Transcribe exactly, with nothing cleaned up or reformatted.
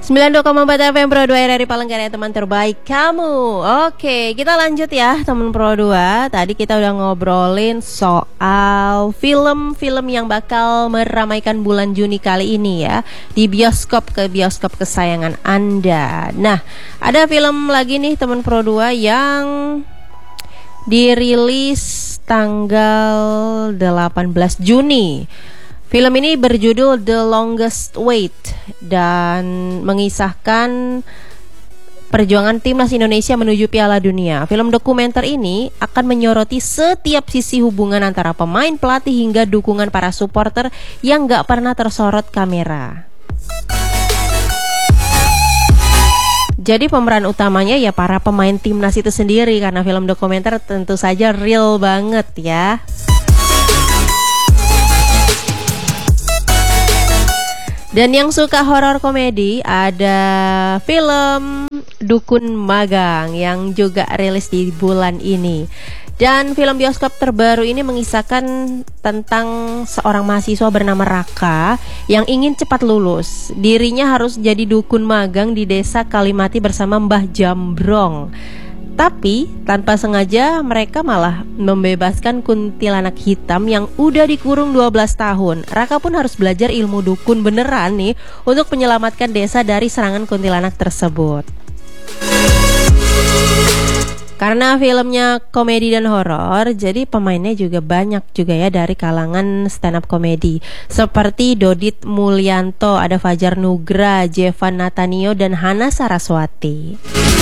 sembilan puluh dua koma empat F M Pro dua R R I Palangkaraya, teman terbaik kamu. Oke, kita lanjut ya teman Pro dua. Tadi kita udah ngobrolin soal film-film yang bakal meramaikan bulan Juni kali ini ya, di bioskop ke bioskop kesayangan Anda. Nah, ada film lagi nih teman Pro dua yang dirilis tanggal delapan belas Juni. Film ini berjudul The Longest Wait dan mengisahkan perjuangan timnas Indonesia menuju Piala Dunia. Film dokumenter ini akan menyoroti setiap sisi hubungan antara pemain, pelatih hingga dukungan para supporter yang gak pernah tersorot kamera. Jadi pemeran utamanya ya para pemain timnas itu sendiri, karena film dokumenter tentu saja real banget ya. Dan yang suka horor komedi, ada film Dukun Magang yang juga rilis di bulan ini. Dan film bioskop terbaru ini mengisahkan tentang seorang mahasiswa bernama Raka yang ingin cepat lulus. Dirinya harus jadi dukun magang di desa Kalimati bersama Mbah Jambrong. Tapi tanpa sengaja mereka malah membebaskan kuntilanak hitam yang udah dikurung dua belas tahun. Raka pun harus belajar ilmu dukun beneran nih untuk menyelamatkan desa dari serangan kuntilanak tersebut. Karena filmnya komedi dan horor, jadi pemainnya juga banyak juga ya dari kalangan stand up komedi. Seperti Dodit Mulyanto, ada Fajar Nugra, Jevan Natanio, dan Hana Saraswati.